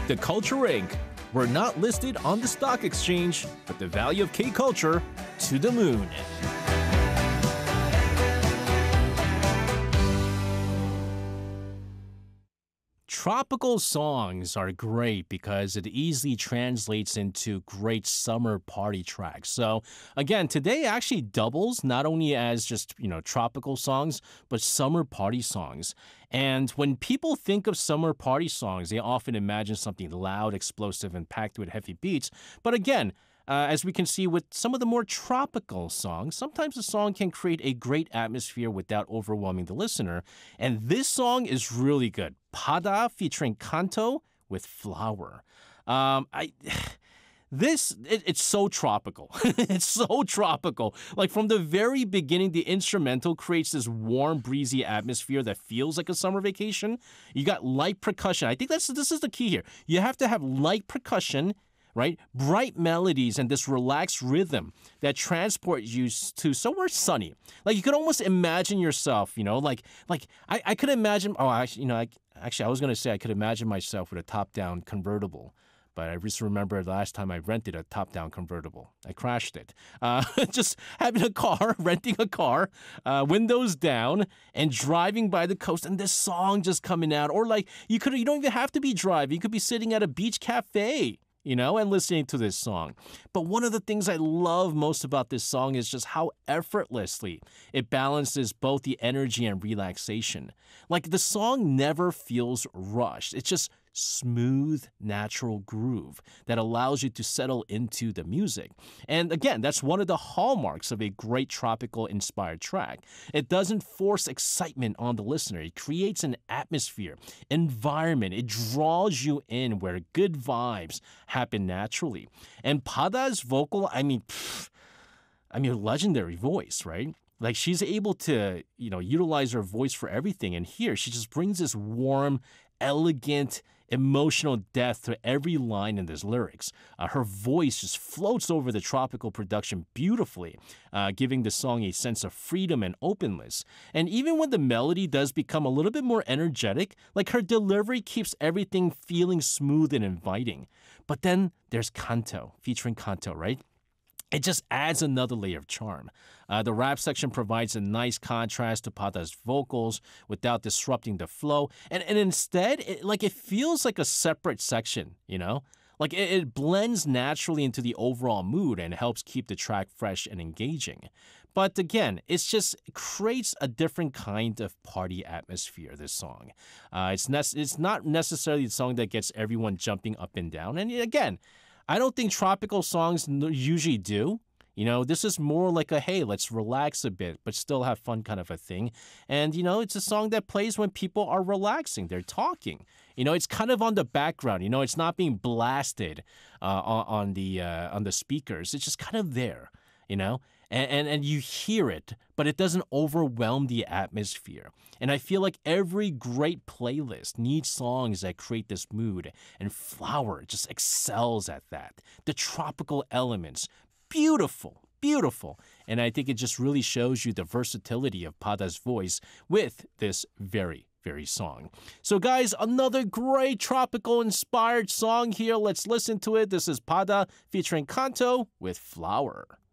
The Culture Inc. We're not listed on the stock exchange, but the value of K-Culture to the moon. Tropical songs are great because it easily translates into great summer party tracks. So again, today actually doubles not only as just, tropical songs, but summer party songs. And when people think of summer party songs, they often imagine something loud, explosive, and packed with heavy beats. But again, as we can see with some of the more tropical songs, sometimes a song can create a great atmosphere without overwhelming the listener. And this song is really good. Pada featuring Kanto with Flower. It's so tropical. It's so tropical. Like from the very beginning, the instrumental creates this warm, breezy atmosphere that feels like a summer vacation. You got light percussion. I think this is the key here. You have to have light percussion, right? Bright melodies and this relaxed rhythm that transport you to somewhere sunny. Like you could almost imagine yourself, I could imagine. Oh, actually, I was going to say I could imagine myself with a top-down convertible. But I just remember the last time I rented a top-down convertible. I crashed it. Just having a car, renting a car, windows down, and driving by the coast, and this song just coming out. Or like you don't even have to be driving. You could be sitting at a beach cafe, and listening to this song. But one of the things I love most about this song is just how effortlessly it balances both the energy and relaxation. Like the song never feels rushed. It's just smooth, natural groove that allows you to settle into the music. And again, that's one of the hallmarks of a great tropical inspired track. It doesn't force excitement on the listener. It creates an atmosphere, environment. It draws you in where good vibes happen naturally. And Pada's vocal, legendary voice, right? Like she's able to, utilize her voice for everything. And here she just brings this warm, elegant, emotional depth to every line in these lyrics. Her voice just floats over the tropical production beautifully, giving the song a sense of freedom and openness. And even when the melody does become a little bit more energetic, like her delivery keeps everything feeling smooth and inviting. But then there's Kanto, featuring Kanto, right? It just adds another layer of charm. The rap section provides a nice contrast to Pada's vocals without disrupting the flow. And instead, it feels like a separate section, Like it blends naturally into the overall mood and helps keep the track fresh and engaging. But again, it creates a different kind of party atmosphere, this song. It's not necessarily the song that gets everyone jumping up and down. And again, I don't think tropical songs usually do. This is more like a, hey, let's relax a bit, but still have fun kind of a thing. And, it's a song that plays when people are relaxing. They're talking. It's kind of on the background. It's not being blasted on the speakers. It's just kind of there, And you hear it, but it doesn't overwhelm the atmosphere. And I feel like every great playlist needs songs that create this mood, and Flower just excels at that. The tropical elements, beautiful. And I think it just really shows you the versatility of Pada's voice with this very, very song. So guys, another great tropical inspired song here. Let's listen to it. This is Pada featuring Kanto with Flower.